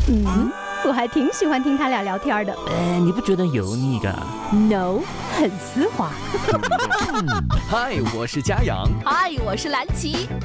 我还挺喜欢听他俩聊天的。 你不觉得油腻的 ？No， 很丝滑。 嗨，我是嘉阳。 嗨，我是蓝琪。